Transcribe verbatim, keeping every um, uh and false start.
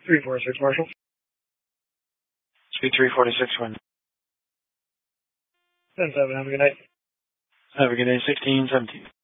three four six Marshall. Speed three forty-six, one. ten seven, have a good night. Have a good day, sixteen seventeen.